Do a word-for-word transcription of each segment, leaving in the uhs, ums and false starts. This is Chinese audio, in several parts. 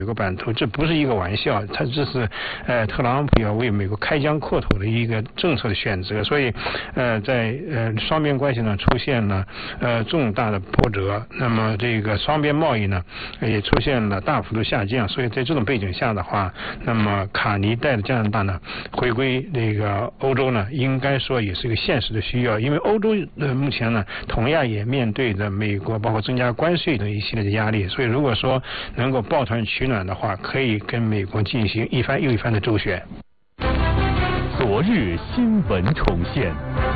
美国版图，这不是一个玩笑，它这是呃特朗普要为美国开疆扩土的一个政策的选择，所以呃在呃双边关系呢出现了呃重大的波折，那么这个双边贸易呢也出现了大幅度下降，所以在这种背景下的话，那么卡尼带的加拿大呢回归这个欧洲呢，应该说也是一个现实的需要，因为欧洲呃目前呢同样也面对着美国包括增加关税的一系列的压力，所以如果说能够抱团取暖的话，可以跟美国进行一番又一番的周旋。 昨日新闻重现。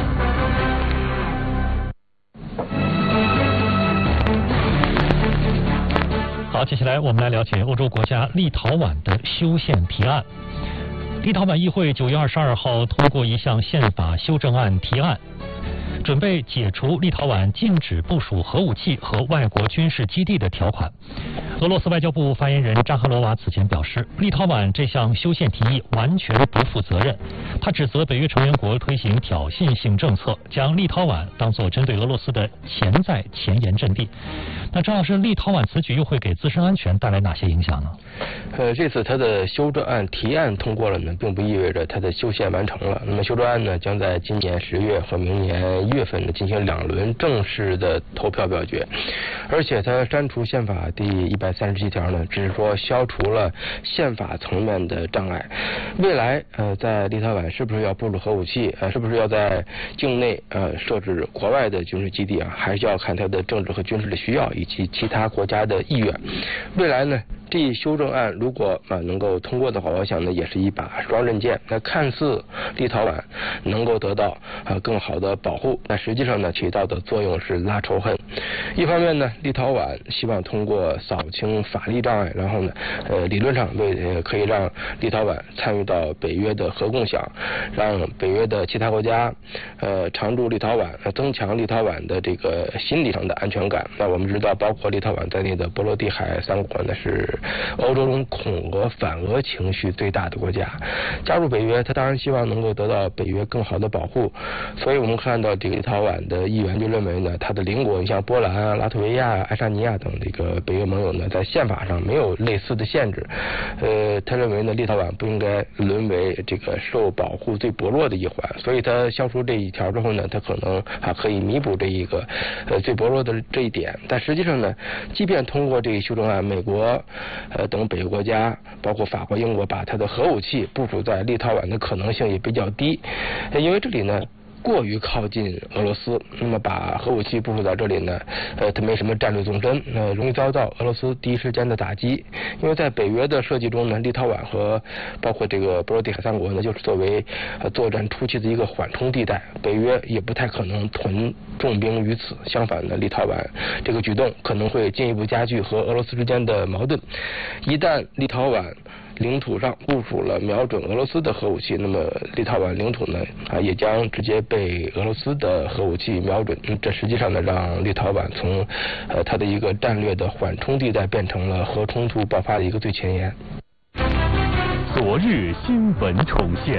好，接下来我们来了解欧洲国家立陶宛的修宪提案。立陶宛议会九月二十二号通过一项宪法修正案提案，准备解除立陶宛禁止部署核武器和外国军事基地的条款。俄罗斯外交部发言人扎哈罗娃此前表示，立陶宛这项修宪提议完全不负责任。他指责北约成员国推行挑衅性政策，将立陶宛当作针对俄罗斯的潜在前沿阵地。那张老师，立陶宛此举又会给自身安全带来哪些影响呢？ 呃，这次它的修正案提案通过了呢，并不意味着它的修宪完成了。那么修正案呢，将在今年十月和明年一月份呢进行两轮正式的投票表决。而且它删除宪法第一百三十七条呢，只是说消除了宪法层面的障碍。未来呃，在立陶宛是不是要部署核武器，呃，是不是要在境内呃设置国外的军事基地啊，还是要看它的政治和军事的需要以及其他国家的意愿。未来呢，这一修正案如果啊能够通过的话，我想呢也是一把双刃剑。那看似立陶宛能够得到啊更好的保护，那实际上呢起到的作用是拉仇恨。一方面呢，立陶宛希望通过扫清法律障碍，然后呢呃理论上为呃可以让立陶宛参与到北约的核共享，让北约的其他国家呃常驻立陶宛，增强立陶宛的这个心理上的安全感。那我们知道，包括立陶宛在内的波罗的海三国呢是欧洲中恐俄反俄情绪最大的国家，加入北约，他当然希望能够得到北约更好的保护。所以我们看到这个立陶宛的议员就认为呢，他的邻国，你像波兰啊、拉脱维亚、爱沙尼亚等这个北约盟友呢，在宪法上没有类似的限制。呃，他认为呢，立陶宛不应该沦为这个受保护最薄弱的一环。所以他消除这一条之后呢，他可能啊可以弥补这一个呃最薄弱的这一点。但实际上呢，即便通过这一修正案，美国呃，等北约国家，包括法国、英国，把它的核武器部署在立陶宛的可能性也比较低，因为这里呢过于靠近俄罗斯，那么把核武器部署在这里呢，呃，它没什么战略纵深，呃，容易遭到俄罗斯第一时间的打击。因为在北约的设计中呢，立陶宛和包括这个波罗的海三国呢，就是作为呃作战初期的一个缓冲地带，北约也不太可能屯重兵于此。相反呢，立陶宛这个举动可能会进一步加剧和俄罗斯之间的矛盾。一旦立陶宛领土上部署了瞄准俄罗斯的核武器，那么立陶宛领土呢啊也将直接被俄罗斯的核武器瞄准。这实际上呢，让立陶宛从呃它的一个战略的缓冲地带变成了核冲突爆发的一个最前沿。 昨日新闻重现。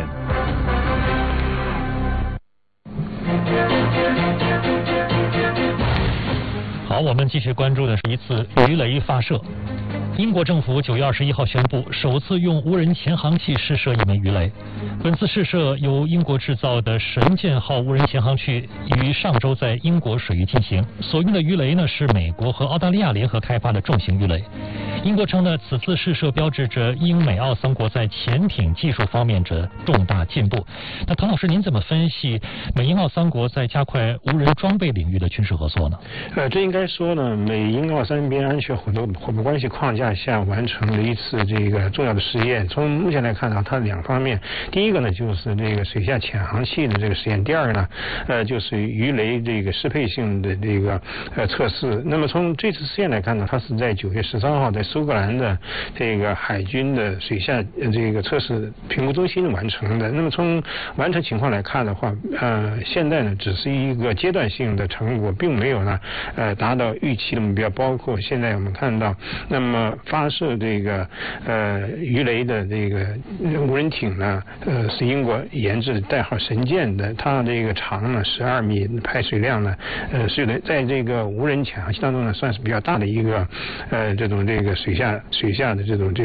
好，我们继续关注的是一次鱼雷发射。英国政府九月二十一号宣布，首次用无人潜航器试射一枚鱼雷。本次试射由英国制造的神剑号无人潜航器于上周在英国水域进行，所用的鱼雷呢是美国和澳大利亚联合开发的重型鱼雷。英国称呢，此次试射标志着英美澳三国在潜艇技术方面的重大进步。那唐老师，您怎么分析美英澳三国在加快无人装备领域的军事合作呢？ 呃，这应该说呢，美英澳三边安全伙伴伙伴关系框架下完成了一次这个重要的试验。从目前来看呢，它两方面，第一个呢就是这个水下潜航器的这个实验，第二呢，呃，就是鱼雷这个适配性的这个呃测试。那么从这次试验来看呢，它是在九月十三号在苏格兰的这个海军的水下这个测试评估中心完成的。那么从完成情况来看的话，呃，现在呢只是一个阶段性的成果，并没有呢呃达到预期的目标。包括现在我们看到，那么发射这个呃鱼雷的这个无人艇呢，呃是英国研制代号神剑的，它这个长呢十二米，排水量呢呃是在这个无人潜航器当中呢算是比较大的一个呃这种这个水下水下的这种这。